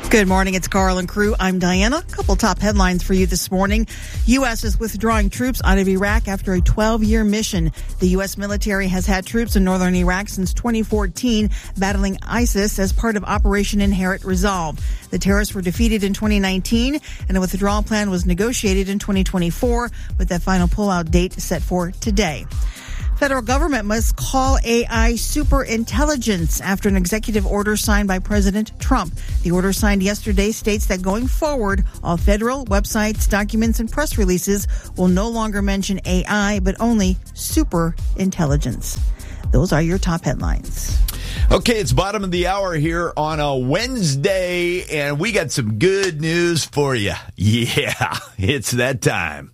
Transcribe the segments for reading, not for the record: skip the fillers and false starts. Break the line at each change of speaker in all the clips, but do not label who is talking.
Good morning. It's Carl and crew. I'm Diana. A couple top headlines for you this morning. U.S. is withdrawing troops out of Iraq after a 12-year mission. The U.S. military has had troops in northern Iraq since 2014, battling ISIS as part of Operation Inherent Resolve. The terrorists were defeated in 2019, and a withdrawal plan was negotiated in 2024, with that final pullout date set for today. Federal government must call AI superintelligence after an executive order signed by President Trump. The order signed yesterday states that going forward, all federal websites, documents, and press releases will no longer mention AI, but only superintelligence. Those are your top headlines.
Okay, it's bottom of the hour here on a Wednesday, and we got some good news for you. Yeah, it's that time.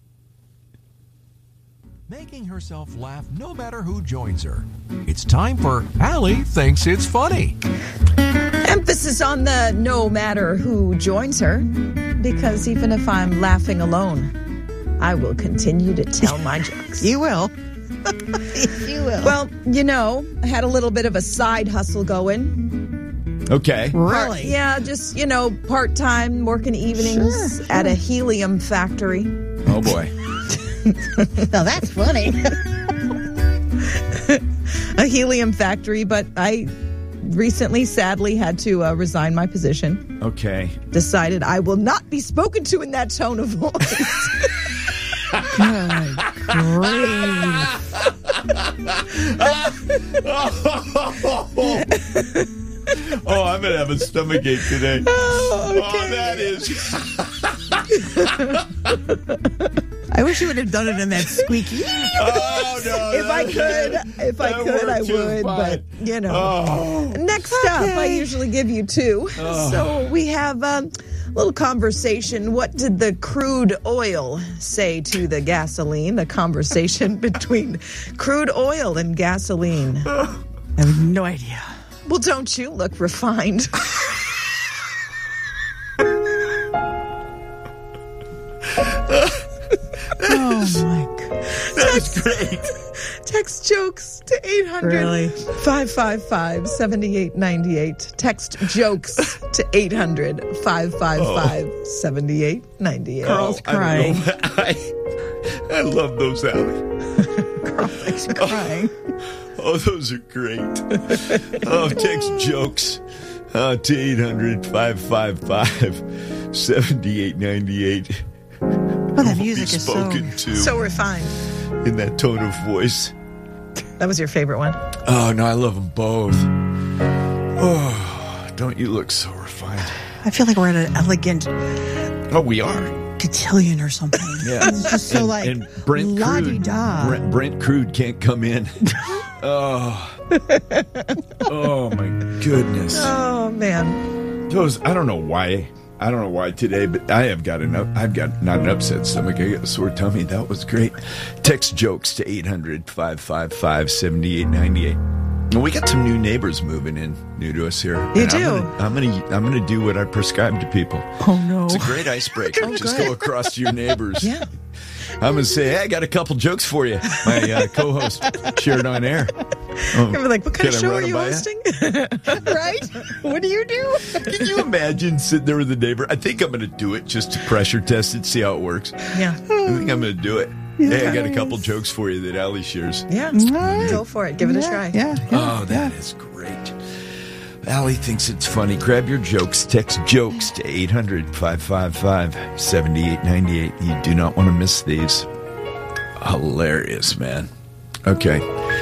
Making herself laugh no matter who joins her. It's time for Allie Thinks It's Funny.
Emphasis on the no matter who joins her, because even if I'm laughing alone, I will continue to tell my jokes.
You will. You will.
Well, I had a little bit of a side hustle going.
Okay.
Really?
Yeah, just, part-time, working evenings at a helium factory.
Oh, boy.
Now that's funny.
A helium factory, but I recently, sadly, had to resign my position.
Okay.
Decided I will not be spoken to in that tone of voice.
Good grief.
Oh, I'm going to have a stomachache today.
Oh, okay.
Oh, that is...
I wish you would have done it in that squeaky.
Oh, no.
If I could, I would. But, Next up, I usually give you two.
Oh.
So we have a little conversation. What did the crude oil say to the gasoline? The conversation between crude oil and gasoline.
I have no idea.
Well, don't you look refined?
Oh, my God.
That's great.
Text jokes to 800-555-7898. Text jokes to 800-555-7898.
Carl's crying.
I love those, Allie.
Carl is crying.
Oh, those are great. Oh, text jokes to 800-555-7898.
Oh, that music is
So refined.
In that tone of voice.
That was your favorite one?
Oh, no, I love them both. Oh, don't you look so refined?
I feel like we're at an elegant
Oh, we are.
cotillion or something.
Yeah.
It's just so
and Brent
la-di-da.
Brent Crude can't come in. Oh. Oh, my goodness.
Oh, man.
Those, I don't know why today, but I've got not an upset stomach. I got a sore tummy. That was great. Text jokes to 800-555-7898. And we got some new neighbors moving in, new to us here.
You
and
do.
I'm gonna do what I prescribe to people.
Oh, no.
It's a great icebreaker. Just go across to your neighbors.
Yeah.
I'm going to say, hey, I got a couple jokes for you. My co-host shared on air.
You're like, what kind of
Can I
show
run
are you
them by ya?
hosting?
Right? What do you do?
Can you imagine sitting there with a neighbor? I think I'm going to do it just to pressure test it, see how it works.
Yeah.
I think I'm going to do it. Hey, I got a couple jokes for you that Allie shares.
Yeah.
Right.
Go for it. Give it a try.
Yeah.
Oh, that is great. Allie thinks it's funny. Grab your jokes. Text jokes to 800-555-7898. You do not want to miss these. Hilarious, man. Okay.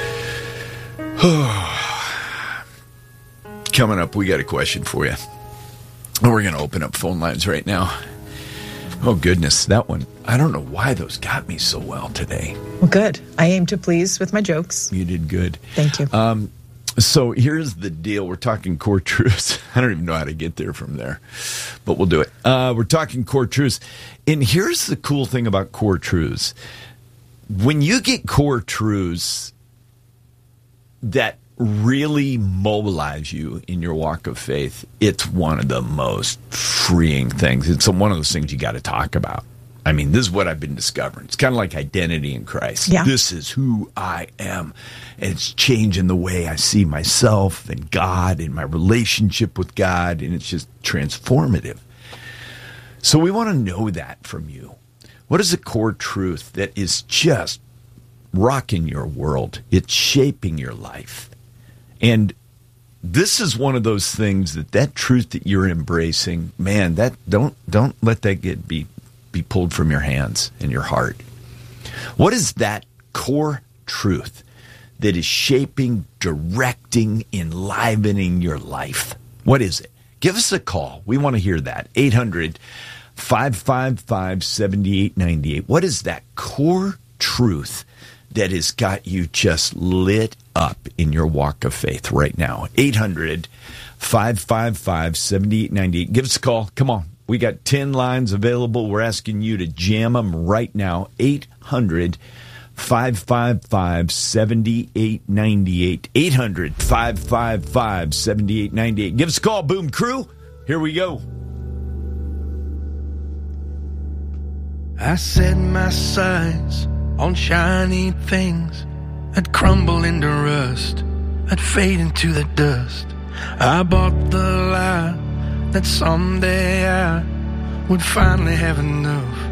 Coming up, we got a question for you. We're going to open up phone lines right now. Oh, goodness, that one. I don't know why those got me so well today.
Well, good. I aim to please with my jokes.
You did good.
Thank you.
So here's the deal. We're talking core truths. I don't even know how to get there from there, but we'll do it. We're talking core truths. And here's the cool thing about core truths. When you get core truths that really mobilize you in your walk of faith, it's one of the most freeing things. It's one of those things you got to talk about. I mean, this is what I've been discovering. It's kind of like identity in Christ.
Yeah.
This is who I am. And it's changing the way I see myself and God and my relationship with God. And it's just transformative. So we want to know that from you. What is a core truth that is just rocking your world? It's shaping your life. And this is one of those things that truth that you're embracing, man, that don't let that be pulled from your hands and your heart. What is that core truth that is shaping, directing, enlivening your life? What is it? Give us a call. We want to hear that. 800-555-7898. What is that core truth that has got you just lit up in your walk of faith right now? 800-555-7898. Give us a call. Come on. We got 10 lines available. We're asking you to jam them right now. 800-555-7898. 800-555-7898. Give us a call, Boom Crew. Here we go.
I set my sights on shiny things that crumble into rust, that fade into the dust. I bought the lie that someday I would finally have enough.